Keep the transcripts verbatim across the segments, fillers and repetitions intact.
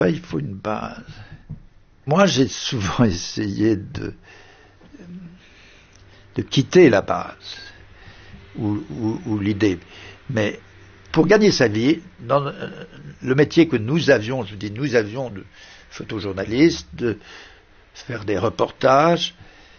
Il faut une base. Moi, j'ai souvent essayé de, de quitter la base ou, ou, ou l'idée. Mais pour gagner sa vie, dans le métier que nous avions, je dis nous avions de photojournalistes, de faire des reportages,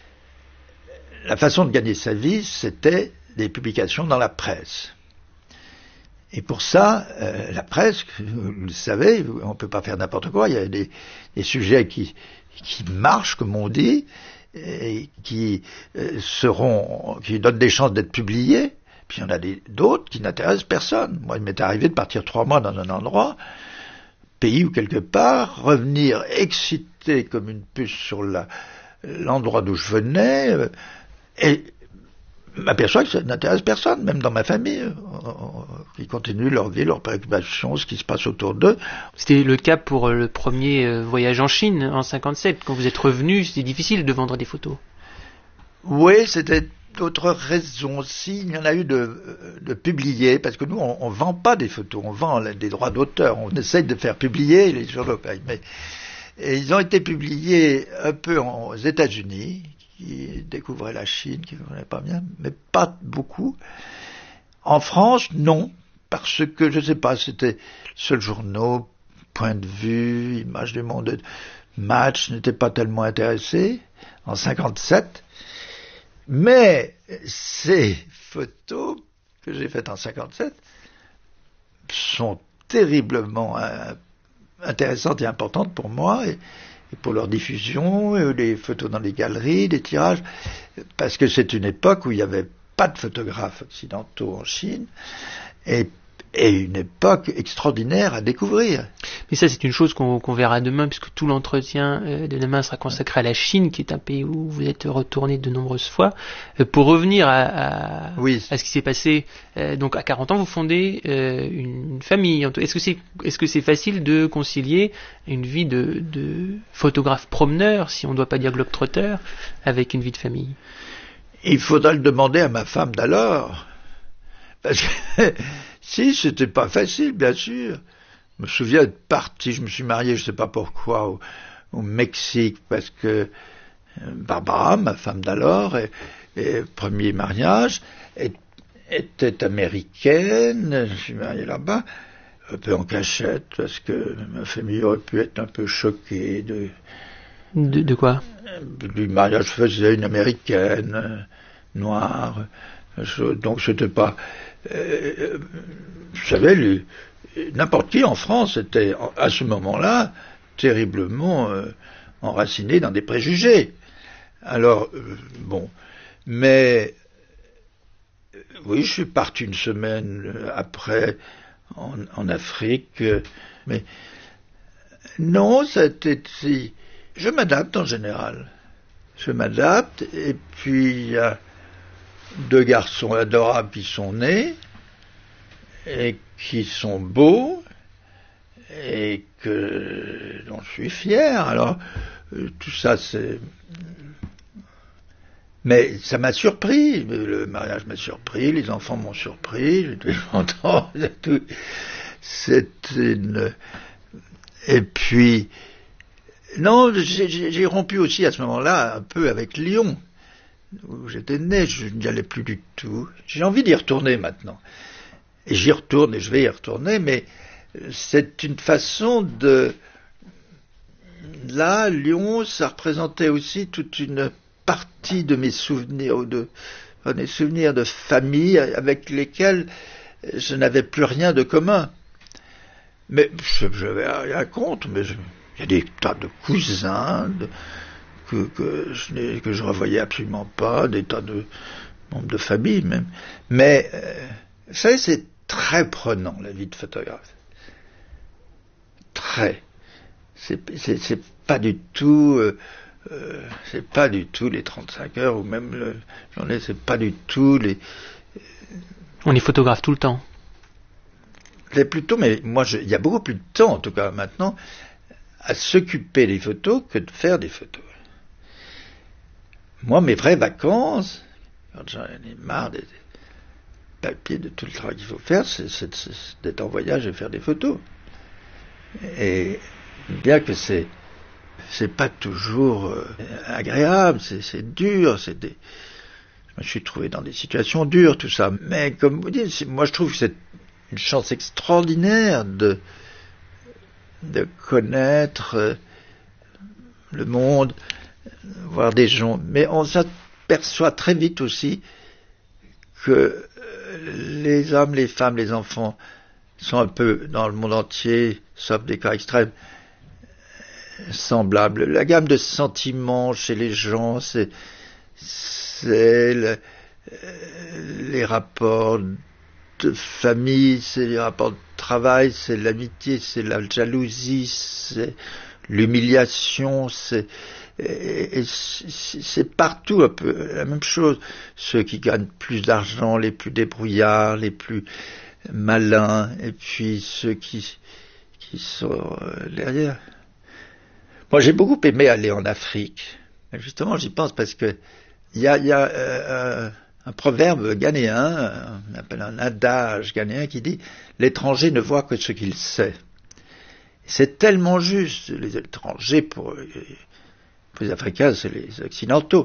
la façon de gagner sa vie, c'était des publications dans la presse. Et pour ça, euh, la presse, vous le savez, on ne peut pas faire n'importe quoi. Il y a des, des sujets qui, qui marchent, comme on dit, et qui euh, seront, qui donnent des chances d'être publiés. Puis il y en a des, d'autres qui n'intéressent personne. Moi, il m'est arrivé de partir trois mois dans un endroit, pays ou quelque part, revenir excité comme une puce sur la, l'endroit d'où je venais, euh, et m'aperçois que ça n'intéresse personne, même dans ma famille, qui continuent leur vie, leurs préoccupations, ce qui se passe autour d'eux. C'était le cas pour le premier voyage en Chine, en cinquante-sept. Quand vous êtes revenu, c'était difficile de vendre des photos. Oui, c'était d'autres raisons aussi. Il y en a eu de, de publier, parce que nous, on ne vend pas des photos, on vend des droits d'auteur. On essaye de faire publier les journaux. Mais et ils ont été publiés un peu aux États-Unis, qui découvraient la Chine, qui ne connaissaient pas bien, mais pas beaucoup. En France, non, parce que, je ne sais pas, c'était le seul journal, Point de Vue, Image du Monde, Match, n'était pas tellement intéressé, en cinquante-sept. Mais ces photos que j'ai faites en cinquante-sept sont terriblement euh, intéressantes et importantes pour moi, et, et pour leur diffusion, et les photos dans les galeries, les tirages, parce que c'est une époque où il n'y avait pas de photographes occidentaux en Chine, et, et une époque extraordinaire à découvrir. Mais ça, c'est une chose qu'on, qu'on verra demain, puisque tout l'entretien euh, de demain sera consacré à la Chine, qui est un pays où vous êtes retourné de nombreuses fois. Euh, pour revenir à, à, oui. à ce qui s'est passé, euh, donc à quarante ans, vous fondez euh, une famille. Est-ce que c'est, est-ce que c'est facile de concilier une vie de, de photographe promeneur, si on ne doit pas dire globe-trotteur, avec une vie de famille? Il faudra le demander à ma femme d'alors. Parce que si, c'était pas facile, bien sûr. Je me souviens être parti, je me suis marié, je sais pas pourquoi, au, au Mexique, parce que Barbara, ma femme d'alors, et, et premier mariage, est, était américaine, je suis marié là-bas, un peu en cachette, parce que ma famille aurait pu être un peu choquée de... De, de quoi? Du mariage faisait une américaine, euh, noire, euh, donc c'était pas... Euh, vous savez, lui, n'importe qui en France était, à ce moment-là, terriblement euh, enraciné dans des préjugés. Alors, euh, bon, mais... Euh, oui, je suis parti une semaine après en, en Afrique, euh, mais... Non, c'était... Si, je m'adapte en général. Je m'adapte, et puis il y a deux garçons adorables qui sont nés, et qui sont beaux, et que, dont je suis fier. Alors, euh, tout ça, c'est... Mais ça m'a surpris, le mariage m'a surpris, les enfants m'ont surpris, j'étais content, c'est une... Et puis... Non, j'ai, j'ai rompu aussi à ce moment-là un peu avec Lyon, où j'étais né, je n'y allais plus du tout. J'ai envie d'y retourner maintenant. Et j'y retourne, et je vais y retourner, mais c'est une façon de... Là, Lyon, ça représentait aussi toute une partie de mes souvenirs, de des souvenirs de famille avec lesquels je n'avais plus rien de commun. Mais je n'avais rien contre, mais je... Il y a des tas de cousins de, que, que, je que je revoyais absolument pas, des tas de membres de famille même. Mais, euh, vous savez, c'est très prenant, la vie de photographe. Très. C'est, c'est, c'est pas du tout... Euh, euh, c'est pas du tout les trente-cinq heures, ou même le journée, c'est pas du tout les... Euh, On est photographe tout le temps. C'est plutôt, mais moi, il y a beaucoup plus de temps, en tout cas maintenant, à s'occuper des photos que de faire des photos. Moi, mes vraies vacances, quand j'en ai marre des papiers, de tout le travail qu'il faut faire, c'est, c'est, c'est d'être en voyage et faire des photos. Et bien que c'est c'est pas toujours euh, agréable, c'est, c'est dur, c'est des... je me suis trouvé dans des situations dures, tout ça. Mais comme vous dites, moi je trouve que c'est une chance extraordinaire de de connaître euh, le monde, voir des gens. Mais on s'aperçoit très vite aussi que les hommes, les femmes, les enfants sont un peu dans le monde entier, sauf des cas extrêmes, semblables. La gamme de sentiments chez les gens, c'est, c'est le, les rapports de famille, c'est les rapports de travail, c'est l'amitié, c'est la jalousie, c'est l'humiliation, c'est, et, et c'est, c'est partout un peu la même chose. Ceux qui gagnent plus d'argent, les plus débrouillards, les plus malins, et puis ceux qui, qui sont derrière. Moi, j'ai beaucoup aimé aller en Afrique. Justement, j'y pense parce que il y a, y a euh, un proverbe ghanéen, on appelle un adage ghanéen, qui dit « L'étranger ne voit que ce qu'il sait ». C'est tellement juste. Les étrangers, pour, pour les Africains, c'est les Occidentaux,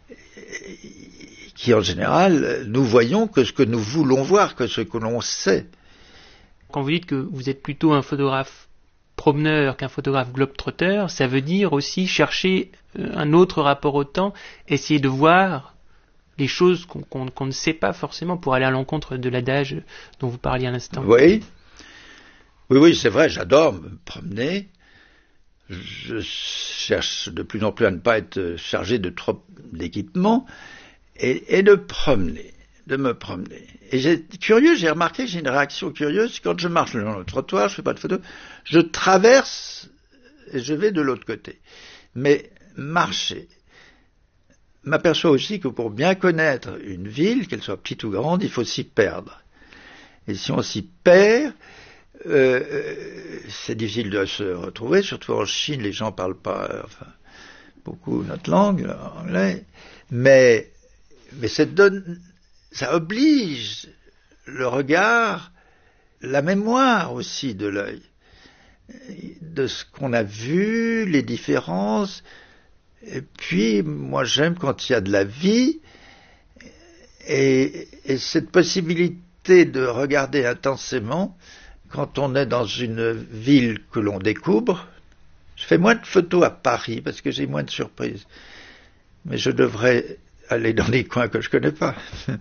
qui en général, nous voyons que ce que nous voulons voir, que ce que l'on sait. Quand vous dites que vous êtes plutôt un photographe promeneur qu'un photographe globe-trotter, ça veut dire aussi chercher un autre rapport au temps, essayer de voir les choses qu'on, qu'on, qu'on ne sait pas forcément pour aller à l'encontre de l'adage dont vous parliez à l'instant. Oui, oui, oui, c'est vrai, j'adore me promener. Je cherche de plus en plus à ne pas être chargé de trop d'équipements et, et de promener, de me promener. Et j'ai, curieux, j'ai remarqué, j'ai une réaction curieuse, quand je marche le long du trottoir, je fais pas de photos, je traverse et je vais de l'autre côté. Mais marcher m'aperçoit aussi que pour bien connaître une ville, qu'elle soit petite ou grande, il faut s'y perdre. Et si on s'y perd, euh, c'est difficile de se retrouver, surtout en Chine, les gens parlent pas enfin, beaucoup notre langue, l'anglais, mais, mais ça donne, ça oblige le regard, la mémoire aussi de l'œil, de ce qu'on a vu, les différences. Et puis, moi j'aime quand il y a de la vie, et, et cette possibilité de regarder intensément, quand on est dans une ville que l'on découvre. Je fais moins de photos à Paris, parce que j'ai moins de surprises. Mais je devrais aller dans les coins que je connais pas.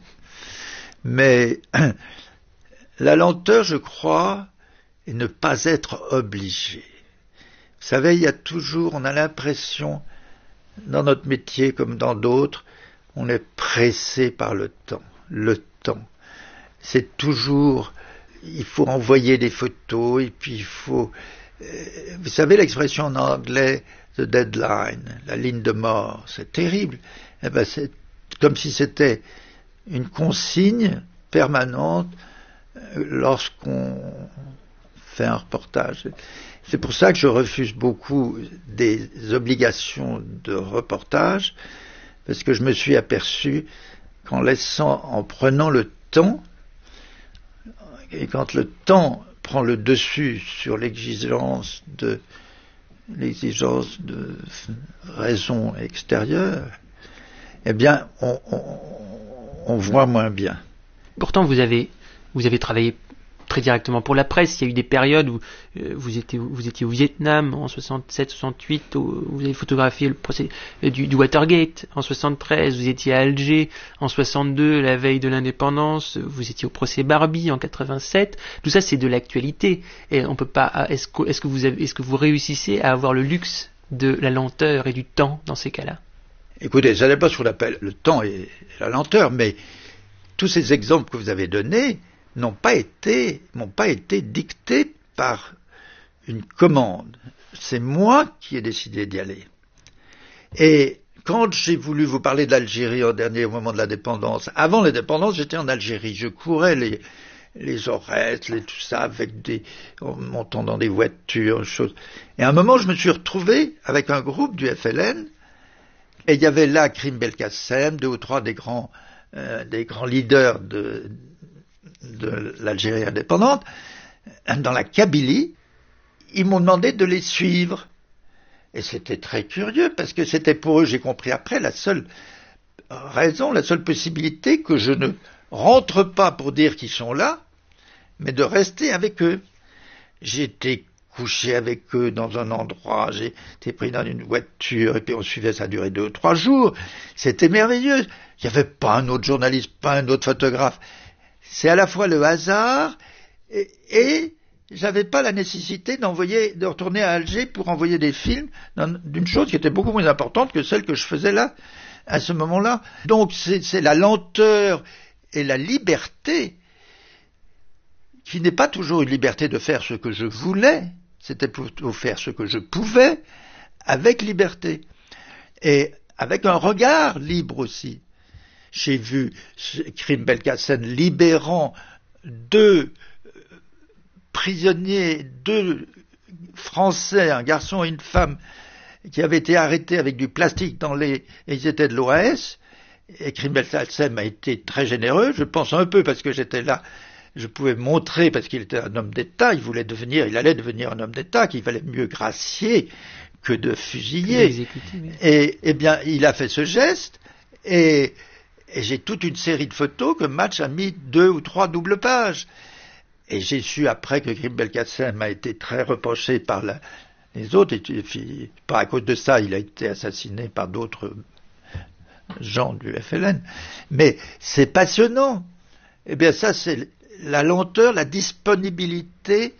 Mais la lenteur, je crois, et ne pas être obligé. Vous savez, il y a toujours, on a l'impression, dans notre métier comme dans d'autres, on est pressé par le temps. Le temps. C'est toujours, il faut envoyer des photos, et puis il faut... Euh, vous savez l'expression en anglais, the deadline, la ligne de mort, c'est terrible. Eh ben, c'est comme si c'était une consigne permanente lorsqu'on fait un reportage. C'est pour ça que je refuse beaucoup des obligations de reportage, parce que je me suis aperçu qu'en laissant, en prenant le temps, et quand le temps prend le dessus sur l'exigence de l'exigence de raison extérieure, eh bien, on, on, on voit moins bien. Pourtant, vous avez, vous avez travaillé très directement pour la presse. Il y a eu des périodes où euh, vous, étiez, vous étiez au Vietnam en soixante-sept soixante-huit, où vous avez photographié le procès euh, du, du Watergate. En soixante-treize, vous étiez à Alger. En soixante-deux, la veille de l'indépendance, vous étiez au procès Barbie en quatre-vingt-sept. Tout ça, c'est de l'actualité. Et on peut pas. Est-ce que, est-ce que vous avez, est-ce que vous réussissez à avoir le luxe de la lenteur et du temps dans ces cas-là? Écoutez, ça n'est pas ce qu'on appelle le temps et la lenteur, mais tous ces exemples que vous avez donnés n'ont pas été, n'ont pas été dictés par une commande. C'est moi qui ai décidé d'y aller. Et quand j'ai voulu vous parler de l'Algérie au dernier au moment de l'indépendance, avant l'indépendance, j'étais en Algérie. Je courais les, les Aurès, les tout ça, avec des, en montant dans des voitures, choses. Et à un moment, je me suis retrouvé avec un groupe du F L N, et il y avait là Karim Belkacem, deux ou trois des grands, euh, des grands leaders de, de l'Algérie indépendante, dans la Kabylie. ils m'ont demandé de les suivre. Et c'était très curieux, parce que c'était pour eux, j'ai compris après, la seule raison, la seule possibilité que je ne rentre pas pour dire qu'ils sont là, mais de rester avec eux. J'étais couché avec eux dans un endroit, j'ai été pris dans une voiture, et puis on suivait, ça a duré deux ou trois jours. C'était merveilleux. Il n'y avait pas un autre journaliste, pas un autre photographe. C'est à la fois le hasard, et, et j'avais pas la nécessité d'envoyer, de retourner à Alger pour envoyer des films d'une chose qui était beaucoup moins importante que celle que je faisais là, à ce moment-là. Donc c'est, c'est la lenteur et la liberté, qui n'est pas toujours une liberté de faire ce que je voulais, c'était plutôt faire ce que je pouvais, avec liberté. Et avec un regard libre aussi. J'ai vu Karim Belkacem libérant deux prisonniers, deux Français, un garçon et une femme, qui avaient été arrêtés avec du plastique dans les... et ils étaient de l'O A S. Et Karim Belkacem a été très généreux, je pense un peu parce que j'étais là, je pouvais montrer, parce qu'il était un homme d'État, il voulait devenir, il allait devenir un homme d'État, qu'il fallait mieux gracier que de fusiller. Et, eh bien, il a fait ce geste, et, et j'ai toute une série de photos que Match a mis deux ou trois doubles pages. Et j'ai su après que Karim Belkacem a été très reproché par la, les autres, et puis, pas à cause de ça, il a été assassiné par d'autres gens du F L N. Mais c'est passionnant. Eh bien, ça, c'est la lenteur, la disponibilité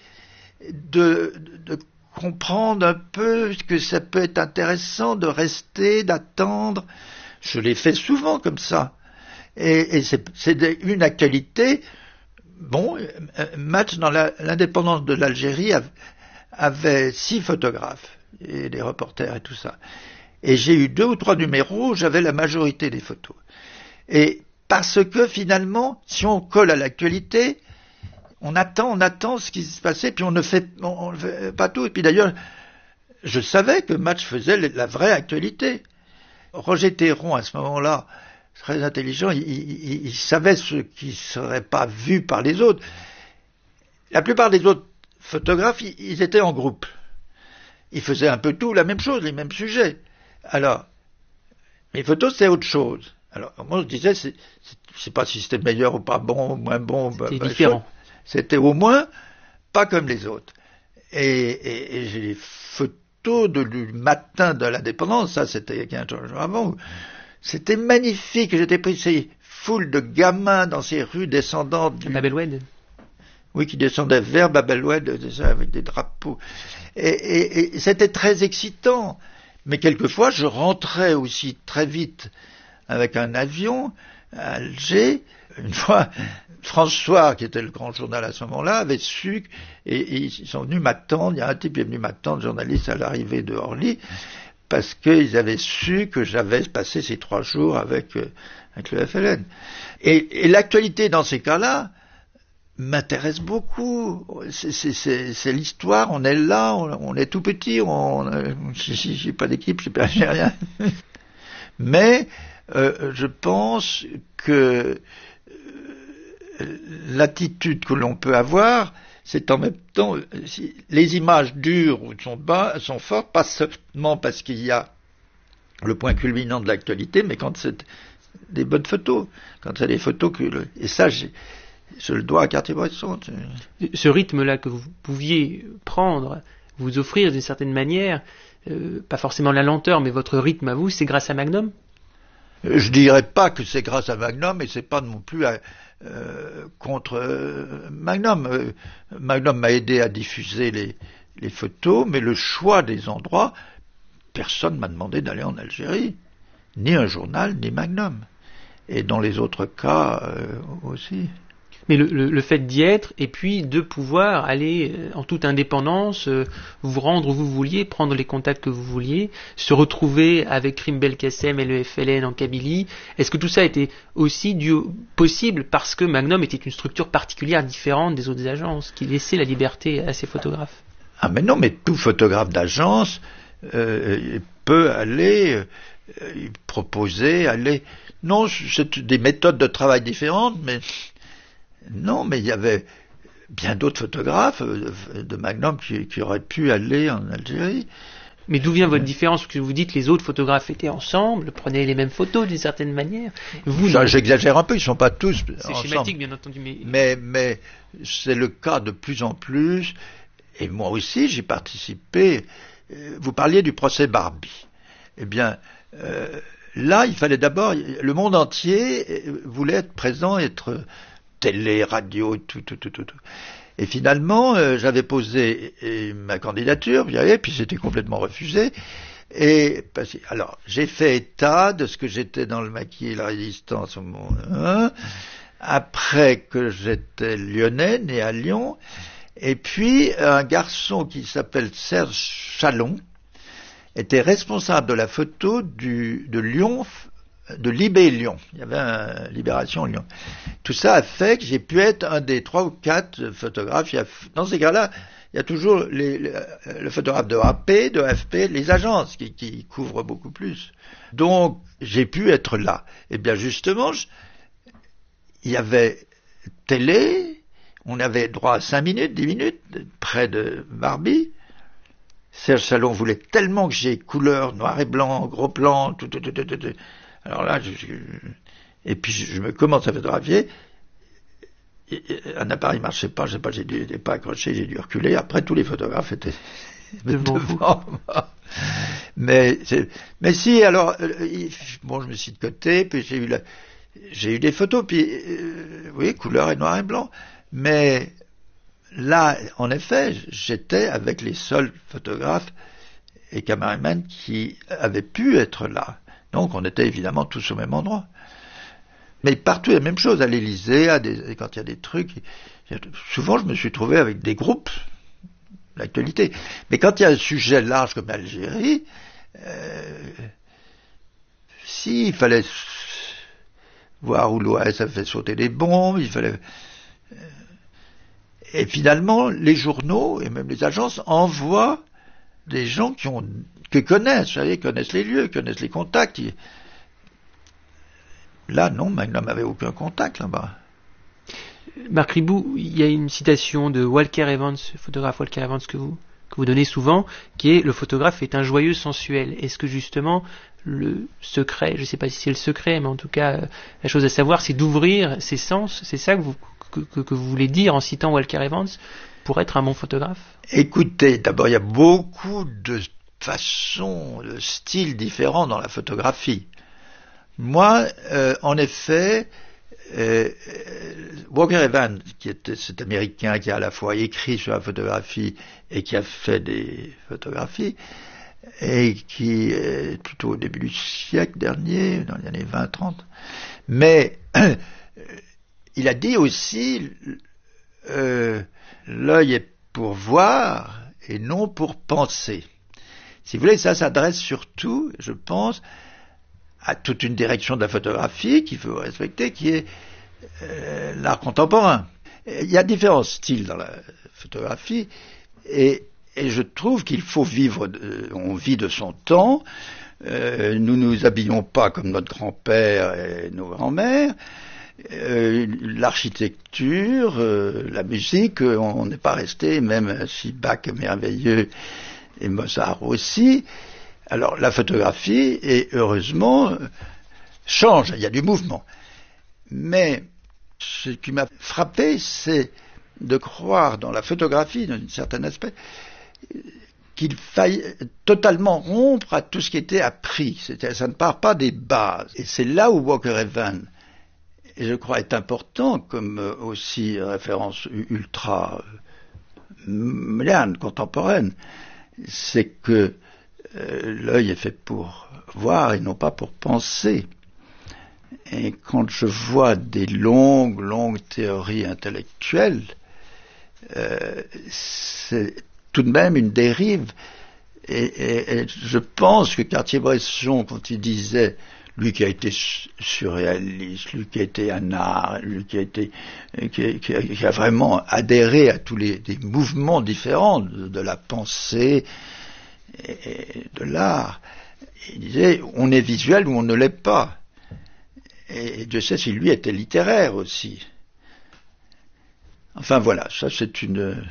de, de, de comprendre un peu que ça peut être intéressant de rester, d'attendre. Je l'ai fait souvent comme ça. Et, et c'est, c'est une actualité. Bon, Match dans la, l'indépendance de l'Algérie avait, avait six photographes et des reporters et tout ça. Et j'ai eu deux ou trois numéros où j'avais la majorité des photos. Et parce que finalement, si on colle à l'actualité, on attend, on attend ce qui se passait, puis on ne fait, on ne fait pas tout. Et puis d'ailleurs, je savais que Match faisait la vraie actualité. Roger Théron, à ce moment-là, très intelligent, il, il, il savait ce qui ne serait pas vu par les autres. La plupart des autres photographes, ils, ils étaient en groupe. Ils faisaient un peu tout la même chose, les mêmes sujets. Alors, mes photos, c'est autre chose. Alors, moi, je disais, c'est, c'est, je sais pas si c'était meilleur ou pas bon, ou moins bon. C'était bah, différent. C'était au moins pas comme les autres. Et, et, et j'ai les photos de, du matin de l'indépendance, ça c'était quinze jours avant, c'était magnifique. J'étais pris ces foules de gamins dans ces rues descendantes du... Bab el-Oued. Oui, qui descendaient vers Bab el-Oued avec des drapeaux. Et, et, et c'était très excitant. Mais quelquefois, je rentrais aussi très vite avec un avion à Alger. Une fois, François, qui était le grand journal à ce moment-là, avait su, et, et ils sont venus m'attendre, il y a un type qui est venu m'attendre, journaliste, à l'arrivée de Orly, parce qu'ils avaient su que j'avais passé ces trois jours avec, euh, avec le F L N. Et, et l'actualité dans ces cas-là m'intéresse beaucoup. C'est, c'est, c'est, c'est l'histoire, on est là, on, on est tout petit, on, j'ai, j'ai pas d'équipe, j'ai, pas, j'ai rien. Mais euh, je pense que l'attitude que l'on peut avoir, c'est en même temps, si les images durent ou sont bas, sont fortes, pas seulement parce qu'il y a le point culminant de l'actualité, mais quand c'est des bonnes photos, quand c'est des photos que, et ça, j'ai, je le dois à Cartier-Bresson. Ce rythme-là que vous pouviez prendre, vous offrir d'une certaine manière, euh, pas forcément la lenteur, mais votre rythme à vous, c'est grâce à Magnum ? Je dirais pas que c'est grâce à Magnum, et c'est pas non plus à, euh, contre euh, Magnum. Euh, Magnum m'a aidé à diffuser les, les photos, mais le choix des endroits, personne m'a demandé d'aller en Algérie, ni un journal, ni Magnum. Et dans les autres cas euh, aussi. Mais le, le, le fait d'y être, et puis de pouvoir aller euh, en toute indépendance, euh, vous rendre où vous vouliez, prendre les contacts que vous vouliez, se retrouver avec Karim Belkacem et le F L N en Kabylie, est-ce que tout ça était aussi dû, possible parce que Magnum était une structure particulière, différente des autres agences, qui laissait la liberté à ses photographes ? Ah mais non, mais tout photographe d'agence euh, peut aller euh, proposer, aller... Non, c'est des méthodes de travail différentes, mais... Non, mais il y avait bien d'autres photographes euh, de Magnum qui, qui auraient pu aller en Algérie. Mais d'où vient votre différence? Parce que vous dites que les autres photographes étaient ensemble, prenaient les mêmes photos d'une certaine manière. Vous, Ça, j'exagère un peu, ils ne sont pas tous c'est ensemble. schématique, bien entendu. Mais... Mais, mais c'est le cas de plus en plus. Et moi aussi, j'ai participé. Vous parliez du procès Barbie. Eh bien, euh, là, il fallait d'abord... Le monde entier voulait être présent, être télé, radio, tout, tout, tout, tout. tout. Et finalement, euh, j'avais posé euh, ma candidature, et puis c'était complètement refusé. Et parce, alors, j'ai fait état de ce que j'étais dans le maquis et la résistance au moment un, après que j'étais lyonnais, né à Lyon, et puis un garçon qui s'appelle Serge Chalon était responsable de la photo du, de Lyon, de Libé Lyon. Il y avait un Libération Lyon. Tout ça a fait que j'ai pu être un des trois ou quatre photographes. Il y a, dans ces cas-là, il y a toujours les, les, le photographe de A P, de F P, les agences qui, qui couvrent beaucoup plus. Donc, j'ai pu être là. Et bien justement, je, il y avait télé, on avait droit à cinq minutes, dix minutes, près de Barbie. Serge Chalon voulait tellement que j'ai couleur, noir et blanc, gros plan, tout, tout, tout, tout, tout. Alors là, je, je, et puis je, je me commence à photographier. Et, et, un appareil marchait pas, je sais pas, j'ai dû, pas accroché, j'ai dû reculer. Après, tous les photographes étaient devant, devant moi. Mais, mais si, alors, euh, bon, je me suis de côté, puis j'ai eu la, j'ai eu des photos, puis euh, oui, couleur et noir et blanc. Mais là, en effet, j'étais avec les seuls photographes et caméramans qui avaient pu être là. Donc on était évidemment tous au même endroit. Mais partout la même chose, à l'Élysée, à des, quand il y a des trucs, souvent je me suis trouvé avec des groupes d'actualité. Mais quand il y a un sujet large comme l'Algérie, euh, si, il fallait voir où l'O A S a fait sauter des bombes, il fallait... Euh, et finalement, les journaux et même les agences envoient des gens qui ont que connaissent, vous savez, connaissent les lieux, connaissent les contacts. Là, non, Magnum n'avait aucun contact là-bas. Marc Ribou, il y a une citation de Walker Evans, photographe Walker Evans que vous, que vous donnez souvent, qui est « Le photographe est un joyeux sensuel ». Est-ce que justement, le secret, je ne sais pas si c'est le secret, mais en tout cas, la chose à savoir, c'est d'ouvrir ses sens, c'est ça que vous, que, que, que vous voulez dire en citant Walker Evans pour être un bon photographe? Écoutez, d'abord, il y a beaucoup de façons, de styles différents dans la photographie. Moi, euh, en effet, euh, Walker Evans, qui était cet Américain qui a à la fois écrit sur la photographie et qui a fait des photographies, et qui est plutôt au début du siècle dernier, dans les années vingt trente, mais euh, il a dit aussi euh, l'œil est pour voir et non pour penser. Si vous voulez, ça s'adresse surtout, je pense, à toute une direction de la photographie qu'il faut respecter, qui est euh, l'art contemporain. Il y a différents styles dans la photographie, et, et je trouve qu'il faut vivre, de, on vit de son temps, euh, nous ne nous habillons pas comme notre grand-père et nos grands-mères, euh, l'architecture, euh, la musique, on n'est pas resté, même si Bach est merveilleux, et Mozart aussi. Alors la photographie, et heureusement, change, il y a du mouvement. Mais ce qui m'a frappé, c'est de croire dans la photographie, dans un certain aspect, qu'il faille totalement rompre à tout ce qui était appris. C'est-à-dire, ça ne part pas des bases. Et c'est là où Walker Evans, et je crois, est important, comme aussi référence ultra moderne, contemporaine, c'est que euh, l'œil est fait pour voir et non pas pour penser. Et quand je vois des longues, longues théories intellectuelles, euh, c'est tout de même une dérive. Et, et, et je pense que Cartier-Bresson, quand il disait, lui qui a été surréaliste, lui qui a été un art, lui qui a été, qui, qui, a, qui a vraiment adhéré à tous les, les mouvements différents de, de la pensée et, et de l'art, il disait, on est visuel ou on ne l'est pas. Et Dieu sait si lui était littéraire aussi. Enfin voilà, ça c'est une...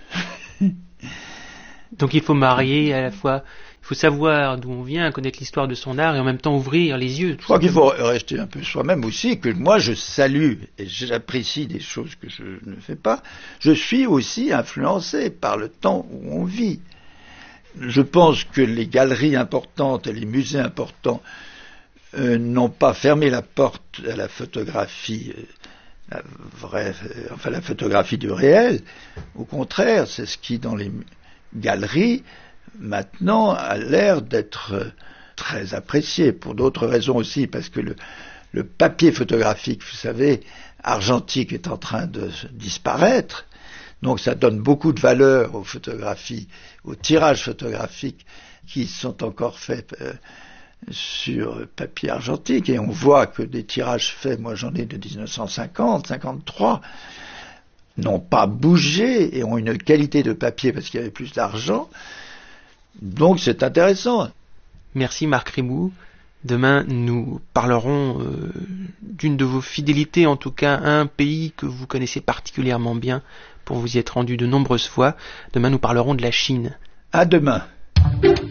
Donc il faut marier à la fois, il faut savoir d'où on vient, connaître l'histoire de son art et en même temps ouvrir les yeux. Je crois qu'il faut rester un peu soi-même aussi, que moi je salue et j'apprécie des choses que je ne fais pas. Je suis aussi influencé par le temps où on vit. Je pense que les galeries importantes et les musées importants euh, n'ont pas fermé la porte à la photographie, euh, la vraie, euh, enfin la photographie du réel. Au contraire, c'est ce qui dans les galeries maintenant a l'air d'être euh, très apprécié pour d'autres raisons aussi, parce que le, le papier photographique, vous savez, argentique est en train de disparaître. Donc ça donne beaucoup de valeur aux photographies, aux tirages photographiques qui sont encore faits euh, sur papier argentique. Et on voit que des tirages faits, moi j'en ai de dix-neuf cent cinquante, cinquante-trois, n'ont pas bougé et ont une qualité de papier parce qu'il y avait plus d'argent. Donc c'est intéressant. Merci Marc Ribou. Demain, nous parlerons euh, d'une de vos fidélités, en tout cas un pays que vous connaissez particulièrement bien, pour vous y être rendu de nombreuses fois. Demain, nous parlerons de la Chine. À demain.